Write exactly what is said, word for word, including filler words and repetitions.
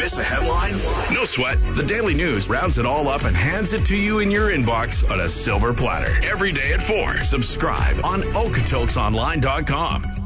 Miss a headline? No sweat. The Daily News rounds it all up and hands it to you in your inbox on a silver platter. Every day at four. Subscribe on Okotoks Online dot com.